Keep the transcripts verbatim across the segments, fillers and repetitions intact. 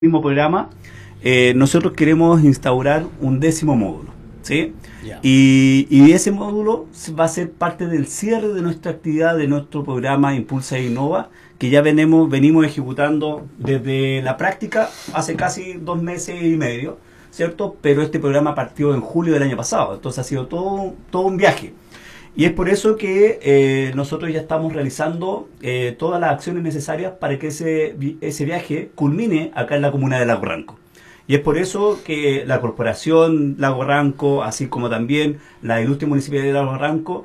mismo programa, eh, nosotros queremos instaurar un décimo módulo, ¿sí? Yeah. Y, y ese módulo va a ser parte del cierre de nuestra actividad, de nuestro programa Impulsa e Innova, que ya venimos, venimos ejecutando desde la práctica hace casi dos meses y medio, ¿cierto? Pero este programa partió en julio del año pasado, entonces ha sido todo, todo un viaje. Y es por eso que eh, nosotros ya estamos realizando eh, todas las acciones necesarias para que ese, ese viaje culmine acá en la comuna de Lago Ranco. Y es por eso que la Corporación Lago Ranco, así como también la Ilustre Municipalidad de Lago Ranco,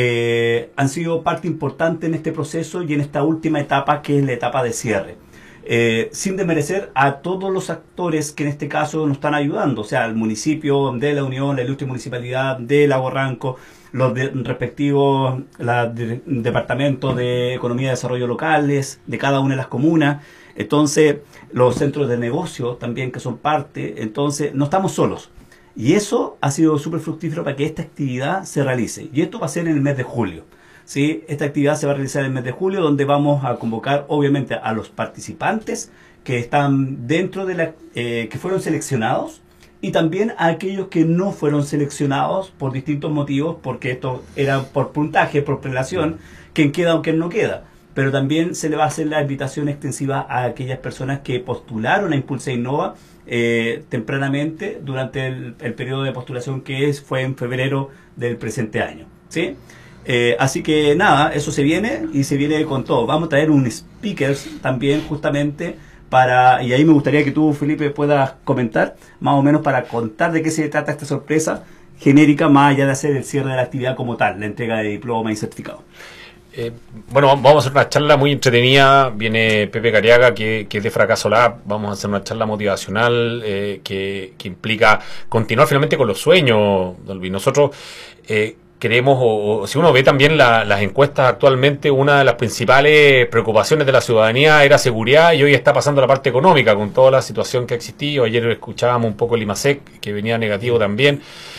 eh, han sido parte importante en este proceso y en esta última etapa, que es la etapa de cierre. Eh, sin desmerecer a todos los actores que en este caso nos están ayudando, o sea, el municipio de La Unión, la Ilustre Municipalidad de Lago Ranco, los de, respectivos la, de, departamentos de Economía y Desarrollo Locales de cada una de las comunas, entonces los centros de negocio también que son parte, entonces no estamos solos. Y eso ha sido súper fructífero para que esta actividad se realice. Y esto va a ser en el mes de julio. ¿Sí? Esta actividad se va a realizar en el mes de julio, donde vamos a convocar obviamente a los participantes que están dentro de la, eh, que fueron seleccionados, y también a aquellos que no fueron seleccionados por distintos motivos, porque esto era por puntaje, por prelación, quién queda o quién no queda. Pero también se le va a hacer la invitación extensiva a aquellas personas que postularon a Impulsa e Innova eh, tempranamente durante el, el periodo de postulación que es, fue en febrero del presente año, ¿sí? Eh, así que nada, eso se viene y se viene con todo. Vamos a traer un speakers también justamente para, y ahí me gustaría que tú, Felipe, puedas comentar más o menos para contar de qué se trata esta sorpresa genérica, más allá de hacer el cierre de la actividad como tal, la entrega de diploma y certificado. Eh, bueno, vamos a hacer una charla muy entretenida. Viene Pepe Cariaga, que, que es de Fracaso Lab. Vamos a hacer una charla motivacional eh, que, que implica continuar finalmente con los sueños, Dolby. Nosotros eh, queremos, o, o si uno ve también la, las encuestas actualmente, una de las principales preocupaciones de la ciudadanía era seguridad, y hoy está pasando la parte económica con toda la situación que ha existido. Ayer escuchábamos un poco el IMASEC, que venía negativo también.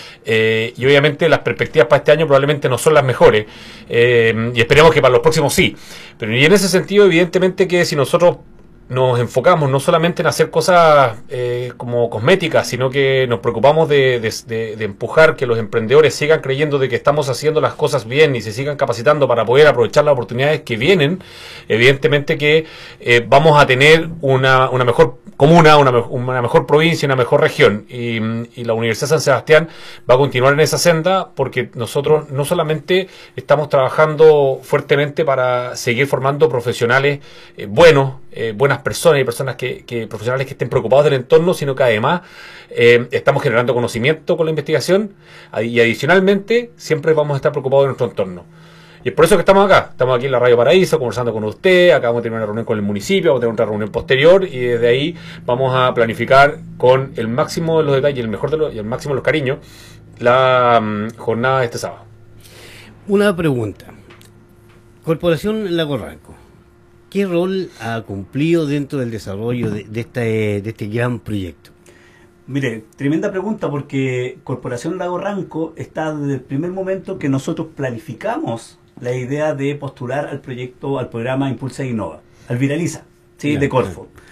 Eh, y obviamente las perspectivas para este año probablemente no son las mejores, eh, y esperemos que para los próximos sí. Pero y en ese sentido, evidentemente que si nosotros nos enfocamos no solamente en hacer cosas eh, como cosméticas, sino que nos preocupamos de, de, de, de empujar que los emprendedores sigan creyendo de que estamos haciendo las cosas bien y se sigan capacitando para poder aprovechar las oportunidades que vienen, evidentemente que eh, vamos a tener una, una mejor comuna, una, una mejor provincia, una mejor región, y, y la Universidad San Sebastián va a continuar en esa senda, porque nosotros no solamente estamos trabajando fuertemente para seguir formando profesionales eh, buenos, eh, buenas personas y personas que, que profesionales que estén preocupados del entorno, sino que además eh, estamos generando conocimiento con la investigación, y adicionalmente siempre vamos a estar preocupados de nuestro entorno. Y es por eso que estamos acá, estamos aquí en la Radio Paraíso conversando con usted. Acabamos de tener una reunión con el municipio, vamos a tener otra reunión posterior, y desde ahí vamos a planificar con el máximo de los detalles y el mejor de los, y el máximo de los cariños la um, jornada de este sábado. Una pregunta. Corporación Lago Ranco, ¿qué rol ha cumplido dentro del desarrollo de, de, este, de este gran proyecto? Mire, tremenda pregunta, porque Corporación Lago Ranco está desde el primer momento que nosotros planificamos la idea de postular al proyecto, al programa Impulsa e Innova, al Viraliza, ¿sí? Claro, de Corfo. Claro.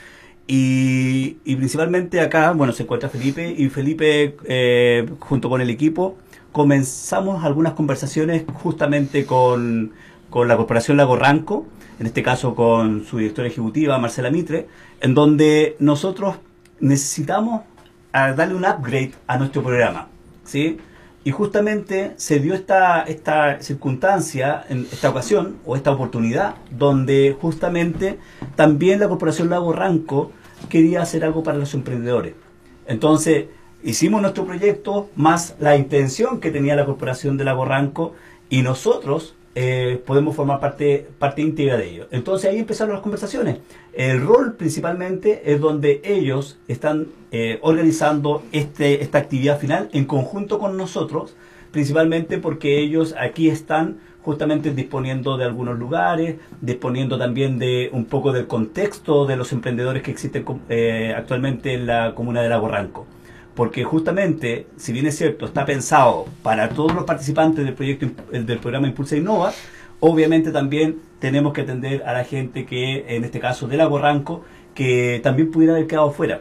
Y, y principalmente acá, bueno, se encuentra Felipe, y Felipe, eh, junto con el equipo, comenzamos algunas conversaciones justamente con, con la Corporación Lago Ranco, en este caso con su directora ejecutiva, Marcela Mitre, en donde nosotros necesitamos a darle un upgrade a nuestro programa, ¿sí? Y justamente se dio esta, esta circunstancia, en esta ocasión, o esta oportunidad, donde justamente también la Corporación Lago Ranco quería hacer algo para los emprendedores. Entonces, hicimos nuestro proyecto, más la intención que tenía la Corporación de Lago Ranco, y nosotros eh, podemos formar parte, parte íntegra de ello. Entonces ahí empezaron las conversaciones. El rol principalmente es donde ellos están eh, organizando este, esta actividad final en conjunto con nosotros, principalmente porque ellos aquí están justamente disponiendo de algunos lugares, disponiendo también de un poco del contexto de los emprendedores que existen eh, actualmente en la comuna de Lago Ranco. Porque justamente, si bien es cierto, está pensado para todos los participantes del proyecto del programa Impulsa e Innova, obviamente también tenemos que atender a la gente que, en este caso de Lago Ranco, que también pudiera haber quedado fuera.